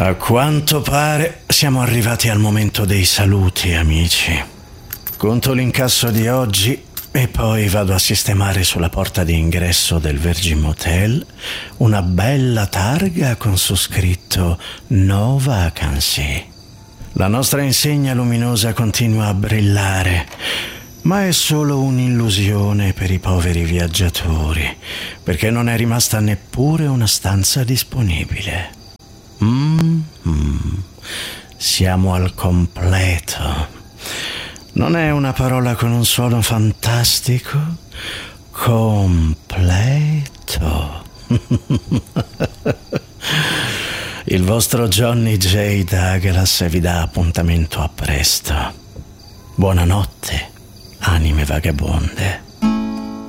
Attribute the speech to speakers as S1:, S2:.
S1: A quanto pare siamo arrivati al momento dei saluti, amici. Conto l'incasso di oggi e poi vado a sistemare sulla porta di ingresso del Virgin Motel una bella targa con su scritto No Vacancy. La nostra insegna luminosa continua a brillare, ma è solo un'illusione per i poveri viaggiatori, perché non è rimasta neppure una stanza disponibile. Siamo al completo. Non è una parola con un suono fantastico? Completo. Il vostro Johnny J. Douglas vi dà appuntamento a presto. Buonanotte, anime vagabonde.